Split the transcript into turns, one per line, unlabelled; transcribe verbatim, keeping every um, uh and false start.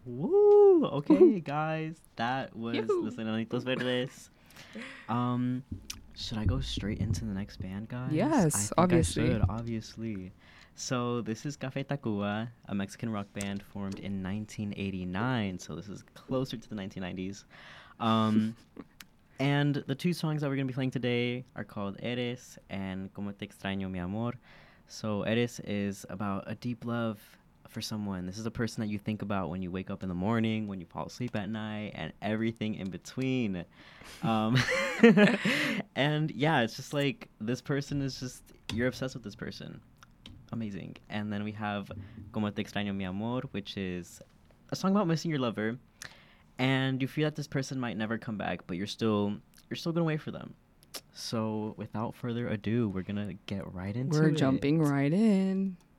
Woo! Okay, guys, that was
Yoo-hoo.
Los Enanitos Verdes. Um, should I go straight into the next band, guys?
Yes,
I think
obviously.
I should, obviously. So this is Café Tacuba, a Mexican rock band formed in nineteen eighty-nine. So this is closer to the nineteen nineties. Um, and the two songs that we're gonna be playing today are called Eres and Como te extraño mi amor. So Eres is about a deep love for someone. This is a person that you think about when you wake up in the morning, when you fall asleep at night, and everything in between. Um, and yeah, it's just like this person is just, you're obsessed with this person. Amazing. And then we have Como te extraño mi amor, which is a song about missing your lover, and you feel that this person might never come back, but you're still you're still gonna wait for them. So without further ado, we're gonna get right into
We're
it.
jumping right in.